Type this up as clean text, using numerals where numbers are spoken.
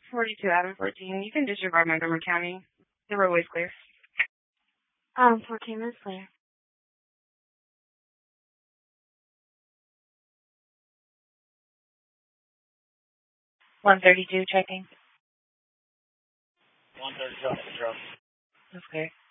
42 out of 14. You can disregard Montgomery County. The roadway's clear. 14 is clear. 132 checking. 132 on the control. That's clear.